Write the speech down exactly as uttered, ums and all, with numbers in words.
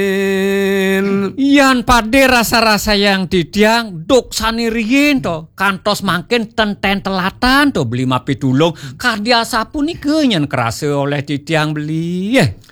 Yan pade rasa-rasa yang didiang dok saniriin to kantos mangkin tenten telatan to beli mapi dulung kardia sapu nih kenyan kerasa oleh didiang beli.